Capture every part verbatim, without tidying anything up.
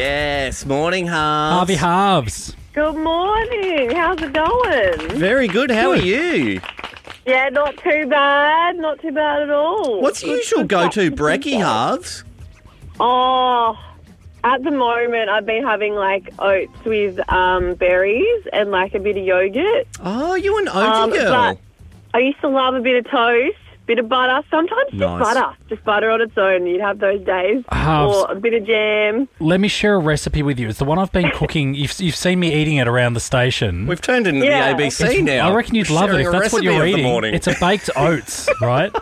Yes, morning, Harves. Harvey Harves. Good morning. How's it going? Very good. How Good. are you? Yeah, not too bad. Not too bad at all. What's the Good- usual good go-to stuff. brekkie, Harves? Oh, at the moment, I've been having like oats with um, berries and like a bit of yogurt. Oh, you an oaty Um, girl. but I used to love a bit of toast, bit of butter. Sometimes just Nice. butter, just butter on its own. You'd have those days, Harves. or a bit of jam. Let me share a recipe with you. It's the one I've been cooking. You've, you've seen me eating it around the station. We've turned into Yeah. the A B C It's- now. I reckon you'd love it Sharing if a that's what recipe you're of the eating. morning. It's a baked oats, right?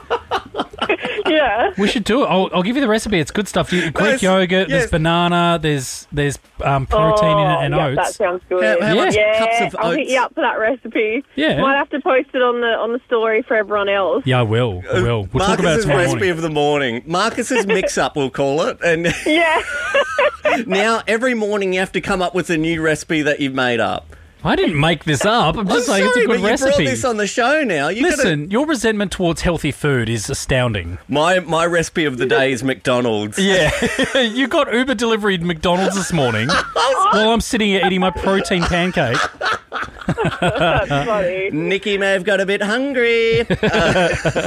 Yeah. We should do it. I'll, I'll give you the recipe. It's good stuff. You, Greek Yes, yogurt, yes. there's banana, there's there's um, protein in it and oh, yeah, oats. that sounds good. How- how much yeah, cups of I'll hit oats? you up for that recipe. Yeah. Might have to post it on the on the story for everyone else. Yeah, I will. I will. We'll talk about Marcus's it tomorrow recipe morning. of the morning. Marcus's mix-up, we'll call it. And Yeah. now every morning you have to come up with a new recipe that you've made up. I didn't make this up. I'm just I'm saying sorry, it's a good but recipe. you brought this on the show now. You Listen, your resentment towards healthy food is astounding. my my recipe of the day is McDonald's. Yeah. You got Uber delivered McDonald's this morning while I'm sitting here eating my protein pancake. That's funny. Nikki may have got a bit hungry. uh,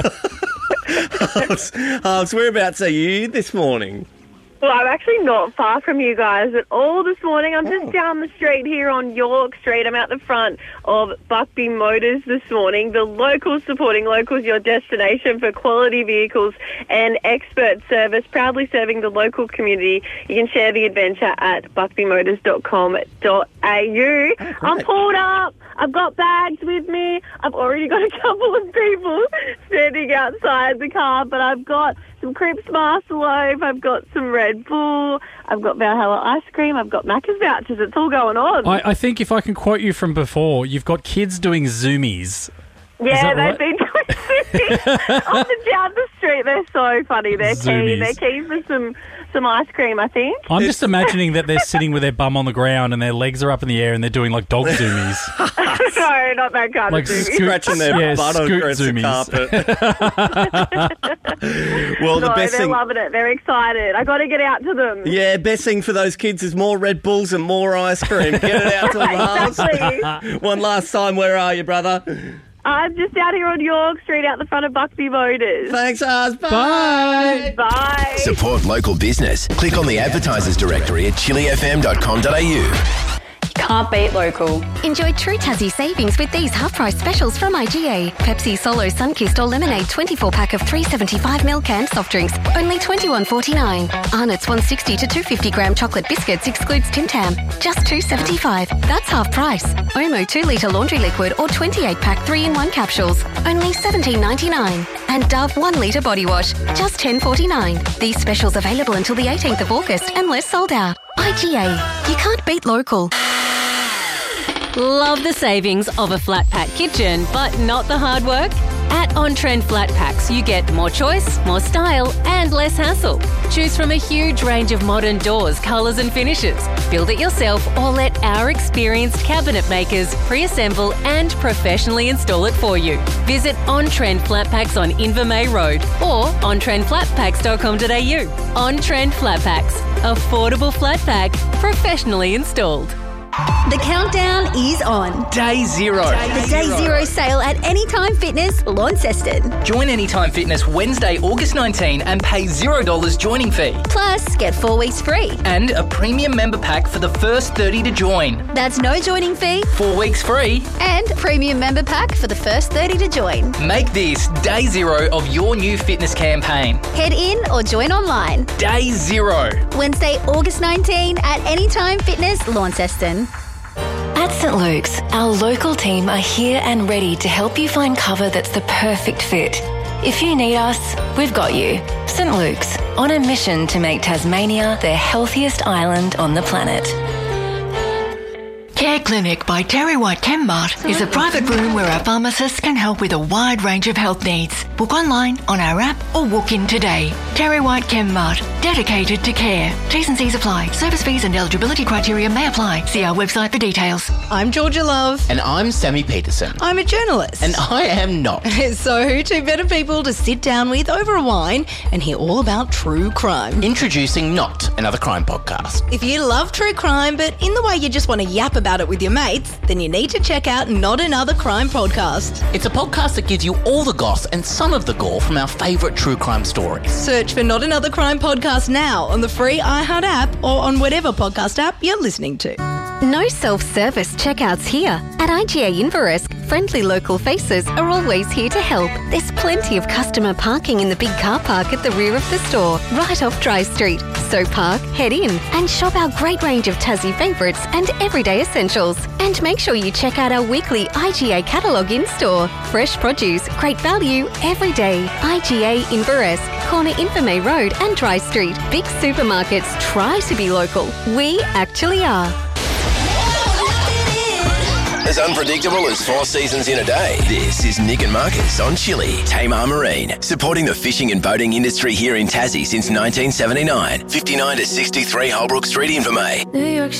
Harves, Harves, whereabouts are you this morning? Well, I'm actually not far from you guys at all this morning. I'm just down the street here on York Street. I'm out the front of Buckby Motors this morning. The locals supporting locals, your destination for quality vehicles and expert service, proudly serving the local community. You can share the adventure at buckby motors dot com dot a u. I'm pulled up. I've got bags with me. I've already got a couple of people standing outside the car, but I've got some Crepes Master Loaf, I've got some Red Bull, I've got Valhalla ice cream, I've got Macca's vouchers. It's all going on. I, I think if I can quote you from before, you've got kids doing Zoomies. yeah, that they've right? been doing up and down the street. They're so funny. They're keen. Zoomies. They're keen for some, some ice cream, I think. I'm just imagining that they're sitting with their bum on the ground and their legs are up in the air and they're doing like dog Zoomies. No, not that kind Like of thing. scoot- Scratching their Yeah, butt scoot across the zoomies. carpet. Well, the No, best they're thing... loving it. They're excited. I got to get out to them. Yeah, best thing for those kids is more Red Bulls and more ice cream. Get it out to them, Harves. Exactly. One last time, where are you, brother? I'm just out here on York Street out the front of Buckby Motors. Thanks, Harves. Bye. Bye. Support local business. Click on the advertisers directory at chili f m dot com dot a u. Can't beat local. Enjoy true Tassie savings with these half-price specials from I G A. Pepsi Solo Sunkist or Lemonade twenty-four pack of three seventy-five ml canned soft drinks, only twenty-one forty-nine. Arnott's one sixty to two fifty gram chocolate biscuits excludes Tim Tam, just two seventy-five. That's half price. Omo two litre laundry liquid or twenty-eight pack three in one capsules, only seventeen ninety-nine. And Dove one litre body wash, just ten forty-nine. These specials available until the eighteenth of August unless sold out. I G A. You can't beat local. Love the savings of a flat pack kitchen, but not the hard work? At On Trend Flat Packs, you get more choice, more style, and less hassle. Choose from a huge range of modern doors, colours, and finishes. Build it yourself or let our experienced cabinet makers pre-assemble and professionally install it for you. Visit On Trend Flat Packs on Invermay Road or on trend flat packs dot com dot a u. On Trend Flat Packs, affordable flat pack, professionally installed. The countdown is on. Day zero. The Day Zero sale at Anytime Fitness, Launceston. Join Anytime Fitness Wednesday, August nineteenth and pay zero dollars joining fee. Plus, get four weeks free. And a premium member pack for the first thirty to join. That's no joining fee. Four weeks free. And premium member pack for the first thirty to join. Make this day zero of your new fitness campaign. Head in or join online. Day zero. Wednesday, August nineteenth at Anytime Fitness, Launceston. At Saint Luke's, our local team are here and ready to help you find cover that's the perfect fit. If you need us, we've got you. Saint Luke's, on a mission to make Tasmania the healthiest island on the planet. Care Clinic by Terry White Chemmart is a private room where our pharmacists can help with a wide range of health needs. Book online, on our app, or walk in today. Terry White Chemmart, dedicated to care. T's and C's apply. Service fees and eligibility criteria may apply. See our website for details. I'm Georgia Love. And I'm Sammy Peterson. I'm a journalist. And I am not. So who two better people to sit down with over a wine and hear all about true crime? Introducing Not Another Crime Podcast. If you love true crime, but in the way you just want to yap about it with your mates, then you need to check out Not Another Crime Podcast. It's a podcast that gives you all the goss and some of the gore from our favourite true crime stories. Search for Not Another Crime Podcast now on the free iHeart app or on whatever podcast app you're listening to. No self-service checkouts here. At I G A Inveresk, friendly local faces are always here to help. There's plenty of customer parking in the big car park at the rear of the store, right off Dry Street. So park, head in and shop our great range of Tassie favourites and everyday essentials. And make sure you check out our weekly I G A catalogue in-store. Fresh produce, great value, every day. I G A Inveresk, corner Infirmay Road and Dry Street. Big supermarkets try to be local. We actually are. As unpredictable as four seasons in a day. This is Nick and Marcus on Chili. Tamar Marine, supporting the fishing and boating industry here in Tassie since nineteen seventy-nine. fifty-nine to sixty-three Holbrook Street, Infirmay.